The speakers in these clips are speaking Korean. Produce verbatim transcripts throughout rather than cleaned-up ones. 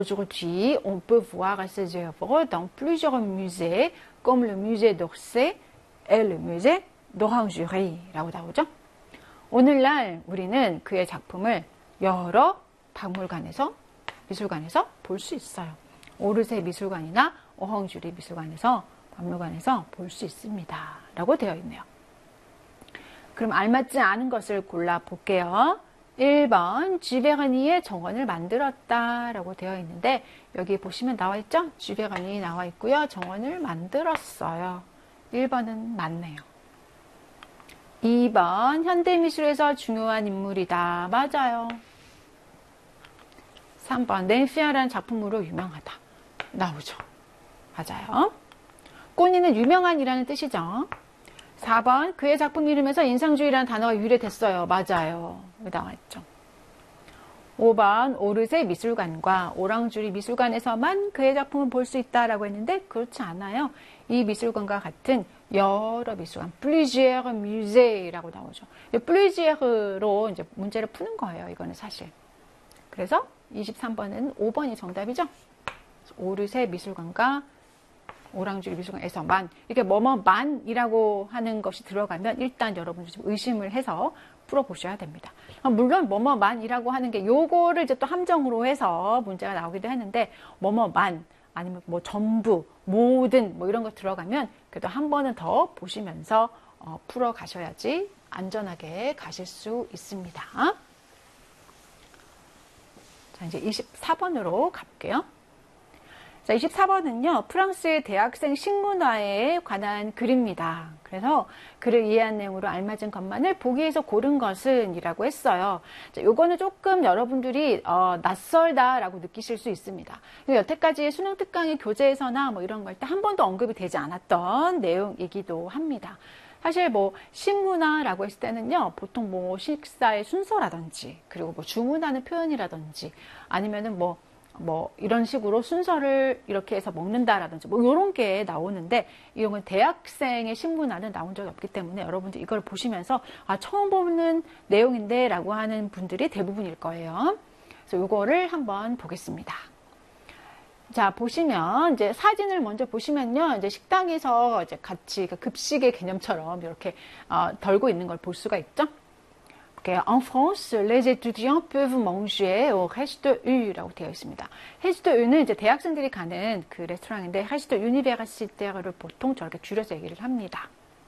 Aujourd'hui, on peut voir ces œuvres dans plusieurs musées, comme le musée d'Orsay et le musée d'Orangerie 라고 나오죠. 오늘날 우리는 그의 작품을 여러 박물관에서, 미술관에서 볼 수 있어요. 오르세 미술관이나 오랑주리 미술관에서, 박물관에서 볼 수 있습니다. 라고 되어 있네요. 그럼 알맞지 않은 것을 골라볼게요. 일 번, 쥐베르니의 정원을 만들었다 라고 되어 있는데 여기 보시면 나와 있죠? 쥐베르니 나와 있고요. 정원을 만들었어요. 일 번은 맞네요. 이 번, 현대미술에서 중요한 인물이다. 맞아요. 삼 번, 렌피아라는 작품으로 유명하다. 나오죠. 맞아요. 꼬니는 유명한이라는 뜻이죠. 사 번, 그의 작품 이름에서 인상주의라는 단어가 유래됐어요. 맞아요. 여기 나와있죠. 오 번, 오르세 미술관과 오랑주리 미술관에서만 그의 작품을 볼 수 있다라고 했는데 그렇지 않아요. 이 미술관과 같은 여러 미술관, plusieurs musées 라고 나오죠. plusieurs로 이제 문제를 푸는 거예요. 이거는 사실. 그래서 이십삼 번은 오 번이 정답이죠. 오르세 미술관과 오랑주리 미술관에서만, 이렇게 뭐뭐만이라고 하는 것이 들어가면 일단 여러분들 좀 의심을 해서 풀어보셔야 됩니다. 물론 뭐뭐만이라고 하는 게 요거를 이제 또 함정으로 해서 문제가 나오기도 했는데 뭐뭐만 아니면 뭐 전부, 모든 뭐 이런 거 들어가면 그래도 한 번은 더 보시면서 어, 풀어 가셔야지 안전하게 가실 수 있습니다. 자, 이제 이십사 번으로 가볼게요. 자, 이십사 번은요, 프랑스의 대학생 식문화에 관한 글입니다. 그래서 글을 이해한 내용으로 알맞은 것만을 보기에서 고른 것은 이라고 했어요. 자, 요거는 조금 여러분들이 어, 낯설다라고 느끼실 수 있습니다. 여태까지 수능 특강의 교재에서나 뭐 이런 걸 때 한 번도 언급이 되지 않았던 내용이기도 합니다. 사실 뭐 식문화라고 했을 때는요, 보통 뭐 식사의 순서라든지, 그리고 뭐 주문하는 표현이라든지, 아니면은 뭐 뭐 이런 식으로 순서를 이렇게 해서 먹는다라든지 뭐 이런 게 나오는데, 이건 대학생의 식문화는 나온 적이 없기 때문에 여러분들 이걸 보시면서 아, 처음 보는 내용인데 라고 하는 분들이 대부분일 거예요. 그래서 이거를 한번 보겠습니다. 자, 보시면 이제 사진을 먼저 보시면요, 이제 식당에서 이제 같이 급식의 개념처럼 이렇게 어, 덜고 있는 걸 볼 수가 있죠. En France, les étudiants peuvent manger au reste U라고 되어 있습니다. reste U는 이제 대학생들이 가는 그 레스토랑인데 reste universitaire를 보통 저렇게 줄여서 얘기를 합니다.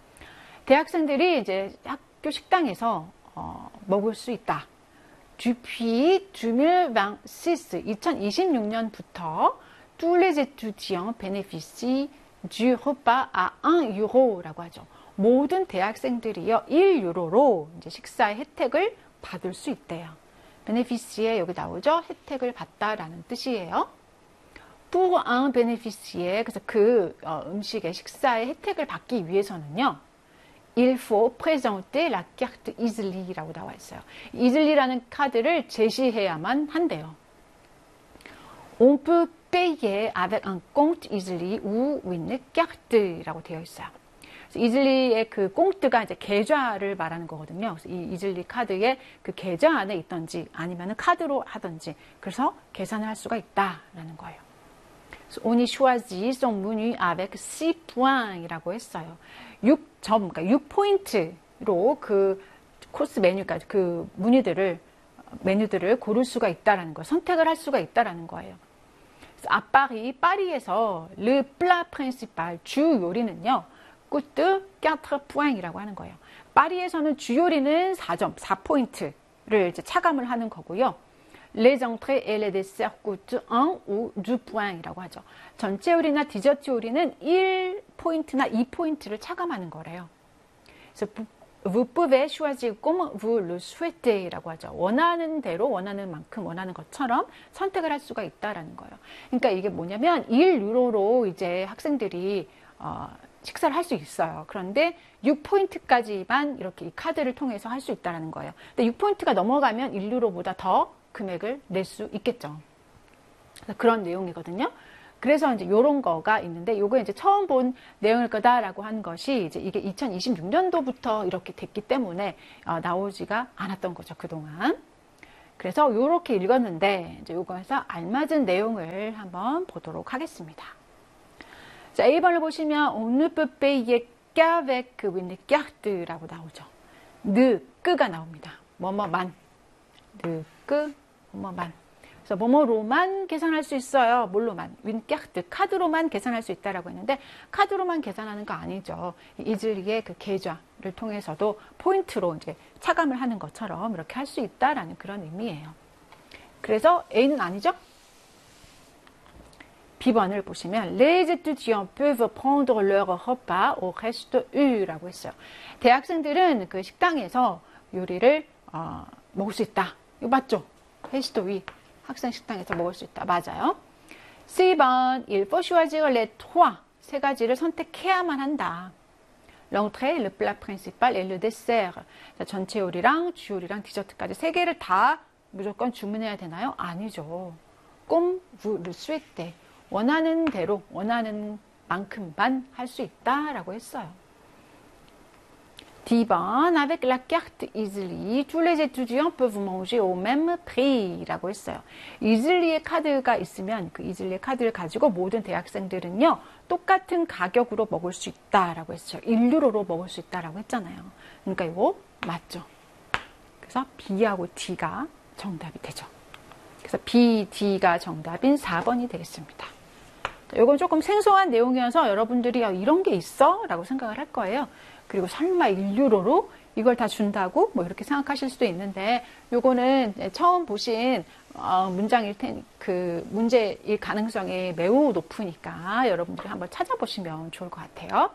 대학생들이 이제 학교 식당에서 어, 먹을 수 있다. Depuis 이천이십육, 이천이십육 년부터 tous les étudiants bénéficient du repas à un euro라고 하죠. 모든 대학생들이요, 일 유로로 이제 식사의 혜택을 받을 수 있대요. 베네피시에 여기 나오죠? 혜택을 받다라는 뜻이에요. pour un bénéficiaire, 그래서 그 어, 음식의 식사의 혜택을 받기 위해서는요, il faut présenter la carte Easly라고 나와 있어요. Easly라는 카드를 제시해야만 한대요. On peut payer avec un compte Easly ou une carte라고 되어 있어요. 이즐리의 그 꽁트가 이제 계좌를 말하는 거거든요. 그래서 이 이즐리 카드에 그 계좌 안에 있던지 아니면 카드로 하던지, 그래서 계산을 할 수가 있다라는 거예요. On y choisit son menu avec six points 이라고 했어요. 육 점, 그러니까 육 포인트로 그 코스 메뉴까지 그 메뉴들을, 메뉴들을 고를 수가 있다라는 거예요. 선택을 할 수가 있다라는 거예요. 아 파리, 파리에서 le plat principal, 주 요리는요, coûte quatre points 이라고 하는 거예요. 파리에서는 주 요리는 사 점, 사 포인트를 이제 차감을 하는 거고요. Les entrées et les desserts coûtent un ou deux points 이라고 하죠. 전체 요리나 디저트 요리는 일 포인트나 이 포인트를 차감하는 거래요. 그래서 vous pouvez choisir comme vous le souhaitez 이라고 하죠. 원하는 대로, 원하는 만큼, 원하는 것처럼 선택을 할 수가 있다라는 거예요. 그러니까 이게 뭐냐면 일 유로로 이제 학생들이 어, 식사를 할 수 있어요. 그런데 육 포인트까지만 이렇게 이 카드를 통해서 할 수 있다는 거예요. 근데 육 포인트가 넘어가면 일 유로보다 더 금액을 낼 수 있겠죠. 그런 내용이거든요. 그래서 이제 이런 거가 있는데, 요거 이제 처음 본 내용일 거다라고 한 것이 이제 이게 이천이십육 년도부터 이렇게 됐기 때문에 어, 나오지가 않았던 거죠, 그동안. 그래서 이렇게 읽었는데 이제 요거에서 알맞은 내용을 한번 보도록 하겠습니다. 자, 일 번을 보시면 on ne peut payer qu'avec une carte라고 나오죠. 느, 끄가 나옵니다. 뭐뭐만, 느, 끄, 뭐뭐만. 그래서 뭐뭐로만 계산할 수 있어요. 뭘로만? 윈카트, 카드로만 계산할 수 있다라고 했는데 카드로만 계산하는 거 아니죠. 이즐리의 그 계좌를 통해서도 포인트로 이제 차감을 하는 것처럼 이렇게 할 수 있다라는 그런 의미예요. 그래서 A는 아니죠? 비 번을 보시면 Les étudiants peuvent prendre leur repas au restaurant라고 했어요. 대학생들은 그 식당에서 요리를 어, 먹을 수 있다. 이거 맞죠? 레스토랑. 학생 식당에서 먹을 수 있다. 맞아요. 사 번, il faut choisir les trois. 세 가지를 선택해야만 한다. L'entrée, le plat principal et le dessert. 자, 전체 요리랑 주 요리랑 디저트까지 세 개를 다 무조건 주문해야 되나요? 아니죠. Comme vous le souhaitez. 원하는 대로, 원하는 만큼만 할 수 있다라고 했어요. 디 번, avec la carte Easily, tous les étudiants peuvent manger au même prix 라고 했어요. 이즐리의 카드가 있으면 그 이즐리의 카드를 가지고 모든 대학생들은요, 똑같은 가격으로 먹을 수 있다라고 했어요. 일 유로로 먹을 수 있다라고 했잖아요. 그러니까 이거 맞죠. 그래서 B하고 D가 정답이 되죠. 그래서 B, D가 정답인 사 번이 되겠습니다. 이건 조금 생소한 내용이어서 여러분들이 이런 게 있어? 라고 생각을 할 거예요. 그리고 설마 일 유로로 이걸 다 준다고? 뭐 이렇게 생각하실 수도 있는데 요거는 처음 보신 어, 문장일 텐, 그 문제일 가능성이 매우 높으니까 여러분들이 한번 찾아보시면 좋을 것 같아요.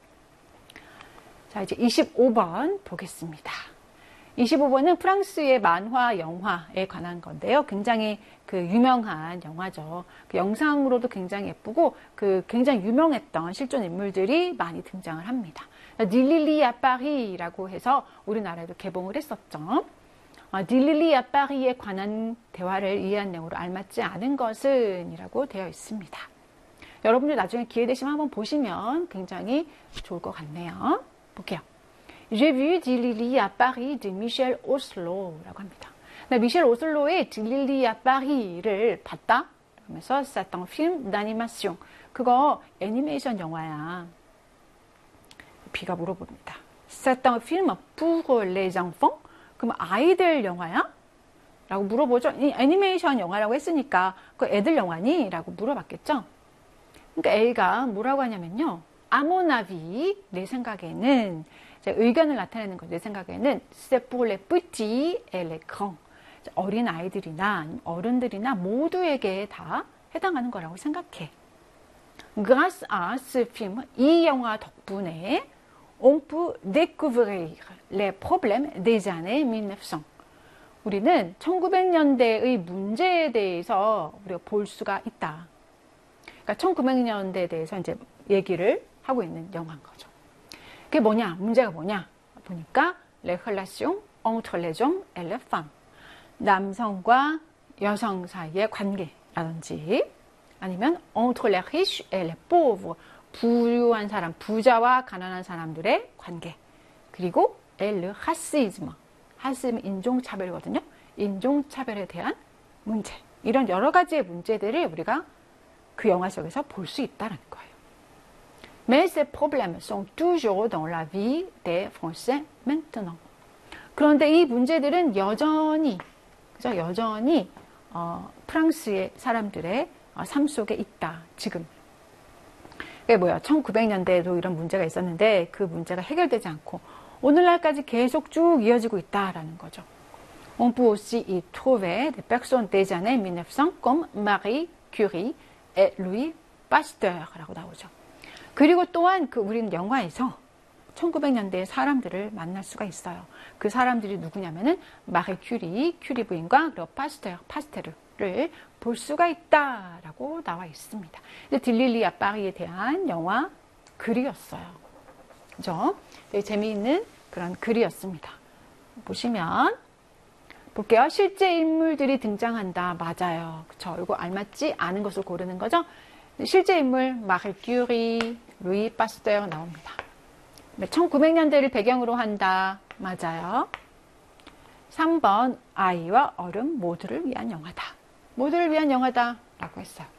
자, 이제 이십오 번 보겠습니다. 이십오 번은 프랑스의 만화, 영화에 관한 건데요. 굉장히 그 유명한 영화죠. 그 영상으로도 굉장히 예쁘고 그 굉장히 유명했던 실존 인물들이 많이 등장을 합니다. 딜릴리 아 파리라고 해서 우리나라에도 개봉을 했었죠. 아, 딜릴리 아 파리에 관한 대화를 이해한 내용으로 알맞지 않은 것은 이라고 되어 있습니다. 여러분들 나중에 기회 되시면 한번 보시면 굉장히 좋을 것 같네요. 볼게요. J'ai vu 딜릴리 à Paris de Michel Oslo라고 합니다. 네, 미셸 오슬로의 딜릴리 à Paris를 봤다? 그러면서 c'est un film d'animation. 그거 애니메이션 영화야. B가 물어봅니다. C'est un film pour les enfants? 그럼 아이들 영화야? 라고 물어보죠. 이 애니메이션 영화라고 했으니까 그 애들 영화니? 라고 물어봤겠죠. 그러니까 A가 뭐라고 하냐면요. À mon avis, 내 생각에는 의견을 나타내는 거죠. 내 생각에는 c'est pour les petits et les grands. 어린 아이들이나 어른들이나 모두에게 다 해당하는 거라고 생각해. Grâce à ce film, 이 영화 덕분에 on peut découvrir les problèmes des années 천구백. 우리는 천구백 년대의 문제에 대해서 우리가 볼 수가 있다. 그러니까 천구백 년대에 대해서 이제 얘기를 하고 있는 영화인 거죠. 그게 뭐냐? 문제가 뭐냐? 보니까 les relations entre les hommes et les femmes. 남성과 여성 사이의 관계라든지 아니면 entre les riches et les pauvres. 부유한 사람, 부자와 가난한 사람들의 관계. 그리고 et le racisme. racisme 인종차별이거든요. 인종차별에 대한 문제. 이런 여러 가지의 문제들을 우리가 그 영화 속에서 볼 수 있다는 거예요. Mais ces problèmes sont toujours dans la vie des Français maintenant. 그런데 이 문제들은 여전히, 그죠? 여전히 어, 프랑스의 사람들의 어, 삶 속에 있다. 지금. 그게 뭐야? 천구백 년대에도 이런 문제가 있었는데 그 문제가 해결되지 않고 오늘날까지 계속 쭉 이어지고 있다라는 거죠. On peut aussi y trouver des personnes des années mille neuf cents comme Marie Curie et Louis Pasteur라고 나오죠. 그리고 또한 그 우리는 영화에서 천구백 년대의 사람들을 만날 수가 있어요. 그 사람들이 누구냐면은 마리 큐리, 큐리 부인과 그리고 파스테르, 파스테르를 볼 수가 있다라고 나와 있습니다. 딜릴리 아 파리에 대한 영화 글이었어요. 그죠? 되게 재미있는 그런 글이었습니다. 보시면 볼게요. 실제 인물들이 등장한다. 맞아요. 그쵸? 이거 알맞지 않은 것을 고르는 거죠. 실제 인물 마리 큐리, 루이 파스테르 나옵니다. 천구백 년대를 배경으로 한다. 맞아요. 삼 번 아이와 어른 모두를 위한 영화다. 모두를 위한 영화다 라고 했어요.